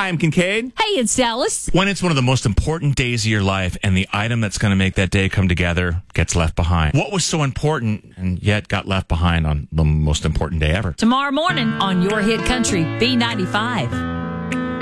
Hi, I'm Kincaid. Hey, it's Dallas. When it's one of the most important days of your life and the item that's going to make that day come together gets left behind. What was so important and yet got left behind on the most important day ever? Tomorrow morning on Your Hit Country B95.